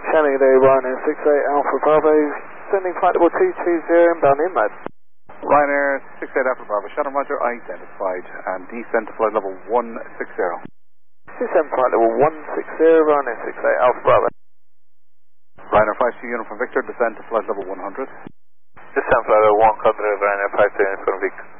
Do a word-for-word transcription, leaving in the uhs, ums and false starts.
Shannon, good day, Ryanair six eight Alpha Bravo, sending flight level two two zero inbound inland. Ryanair six eight Alpha Bravo, Shannon Roger, identified, and descend to flight level one six zero. Descend flight level one six zero, Ryanair six eight Alpha Bravo. Ryanair five two Uniform Victor, descend to flight level one hundred. Descend flight level one hundred, Ryanair five two Uniform Victor.